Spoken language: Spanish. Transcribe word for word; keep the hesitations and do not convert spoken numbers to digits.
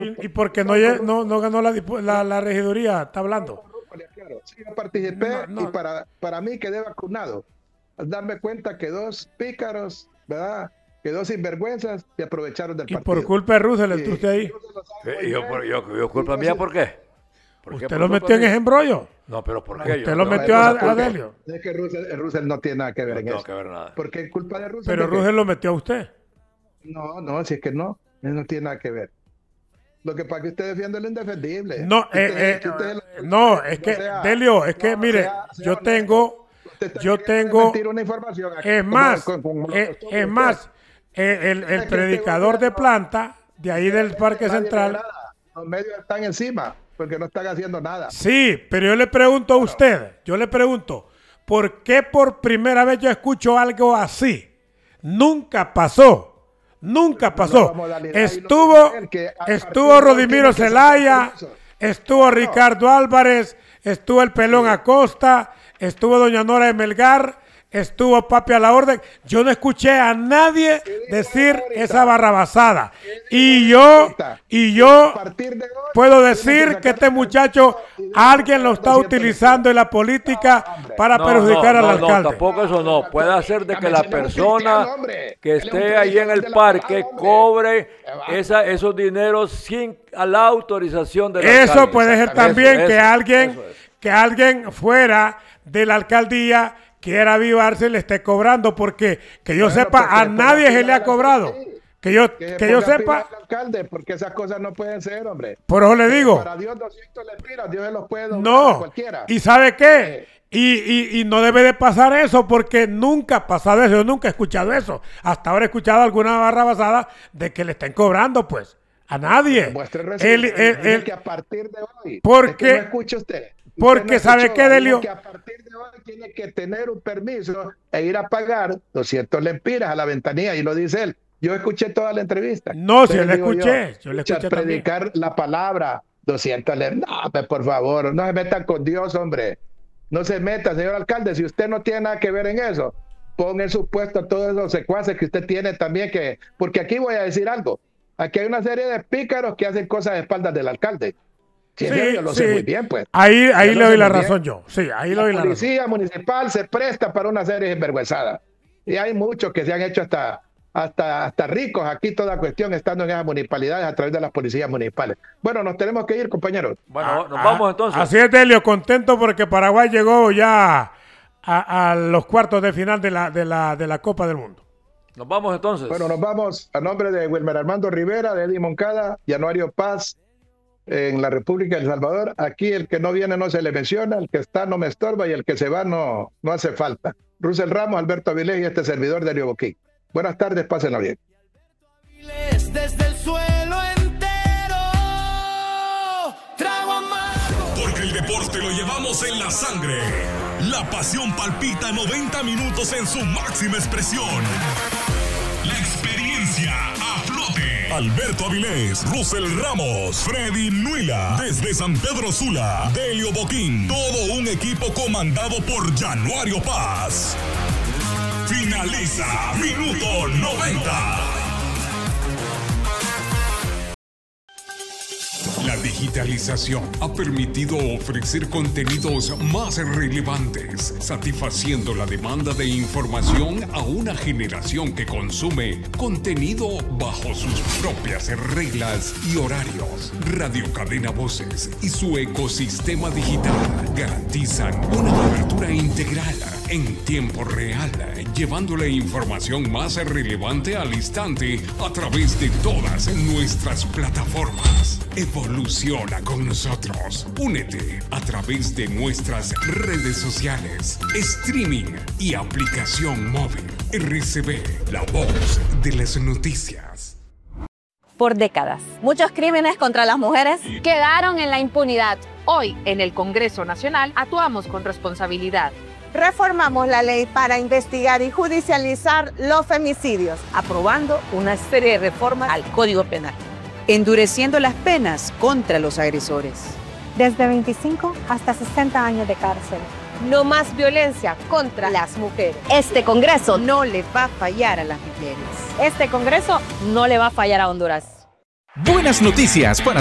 ¿Y, y por qué no, no, no ganó la, la, la regiduría? ¿Está hablando? Claro, sí, yo participé no, no. y para, para mí quedé vacunado. Al darme cuenta que dos pícaros, ¿verdad? Que dos sinvergüenzas se aprovecharon del y partido. Y por culpa de Russell entró usted ahí. ¿Y yo, por, yo, yo culpa mía por qué? ¿Por ¿Usted qué lo metió en ese embrollo? No, pero ¿por qué? ¿Usted yo lo no, metió no, a, a Delio? Es que Russell, Russell no tiene nada que ver no en tengo eso. que ver nada. Porque es culpa de Russell. Pero Russell lo metió a usted. No, no, si es que no. Eso no tiene nada que ver. Lo que pasa es que usted defiende lo indefendible. No, usted, eh, eh, usted, no, es que, sea, Delio, es que, no, mire, sea, sea yo tengo, yo tengo, una información aquí, es más, como, como, como es, es más, el, el, el predicador de planta, de ahí del Parque Central. Los medios están encima, porque no están haciendo nada. Sí, pero yo le pregunto a usted, yo le pregunto, ¿por qué por primera vez yo escucho algo así? Nunca pasó. Nunca pasó. Estuvo, estuvo Rodimiro Zelaya, estuvo Ricardo Álvarez, estuvo el Pelón Acosta, estuvo doña Nora de Melgar, estuvo Papi a la Orden. Yo no escuché a nadie decir esa barrabasada. Y yo, y yo puedo decir que este muchacho, alguien lo está utilizando en la política para no, perjudicar no, al no, alcalde. No, tampoco eso no. Puede hacer de que la persona que esté ahí en el parque cobre esa, esos dineros sin a la autorización del alcalde. Eso puede ser también eso, que eso, alguien, eso es. que alguien fuera de la alcaldía quiera avivarse y le esté cobrando, porque que yo bueno, sepa, a nadie se le ha cobrado. Que yo, que, que yo sepa. Alcalde, porque esas cosas no pueden ser, hombre. Por eso le digo. Para Dios doscientos lempiras, Dios se los puede doblar no. a cualquiera. ¿Y sabe qué? Eh. Y, y, y no debe de pasar eso, porque nunca ha pasado eso. Yo nunca he escuchado eso. Hasta ahora he escuchado alguna barra basada de que le estén cobrando, pues. A nadie. El, el, el, el, que a partir de hoy. Porque. Es que no escucha usted. Porque usted no sabe qué, Delio. Que a partir de hoy tiene que tener un permiso e ir a pagar doscientos lempiras a la ventanilla, y lo dice él. Yo escuché toda la entrevista. No, si yo le escuché. Yo, yo le escuché predicar también. la palabra, doscientos lempiras. No, pues por favor, no se metan con Dios, hombre. No se meta, señor alcalde. Si usted no tiene nada que ver en eso, ponga en su puesto a todos esos secuaces que usted tiene también. que Porque aquí voy a decir algo. Aquí hay una serie de pícaros que hacen cosas a espaldas del alcalde. Sí, sí, yo lo sí. sé muy bien, pues. Ahí, ahí le doy la razón yo. Sí, ahí le doy la razón. La policía municipal se presta para una serie de envergüenzadas. Y hay muchos que se han hecho hasta, hasta, hasta ricos aquí, toda cuestión, estando en esas municipalidades a través de las policías municipales. Bueno, nos tenemos que ir, compañeros. Bueno, ah, nos vamos entonces. Así es, Delio, contento porque Paraguay llegó ya a, a los cuartos de final de la, de, la, de la Copa del Mundo. Nos vamos entonces. Bueno, nos vamos a nombre de Wilmer Armando Rivera, de Eddie Moncada, Januario Paz, en la República de El Salvador. Aquí el que no viene no se le menciona, el que está no me estorba y el que se va no, no hace falta. Russell Ramos, Alberto Avilés y este servidor de Delio Boquín. Buenas tardes, pásenla bien. Desde el suelo entero, trago amargo. Porque el deporte lo llevamos en la sangre. La pasión palpita noventa minutos en su máxima expresión. La experiencia a flote. Alberto Avilés, Russell Ramos, Freddy Nuila, desde San Pedro Sula, Delio Boquín, todo un equipo comandado por Januario Paz. Finaliza minuto noventa. La digitalización ha permitido ofrecer contenidos más relevantes, satisfaciendo la demanda de información a una generación que consume contenido bajo sus propias reglas y horarios. Radio Cadena Voces y su ecosistema digital garantizan una cobertura integral en tiempo real, llevando la información más relevante al instante a través de todas nuestras plataformas. Evoluciona con nosotros. Únete a través de nuestras redes sociales, streaming y aplicación móvil. R C B, la voz de las noticias. Por décadas, muchos crímenes contra las mujeres quedaron en la impunidad. Hoy, en el Congreso Nacional, actuamos con responsabilidad. Reformamos la ley para investigar y judicializar los femicidios, aprobando una serie de reformas al Código Penal, endureciendo las penas contra los agresores. Desde veinticinco hasta sesenta años de cárcel. No más violencia contra las mujeres. Este Congreso no le va a fallar a las mujeres. Este Congreso no le va a fallar a Honduras. Buenas noticias para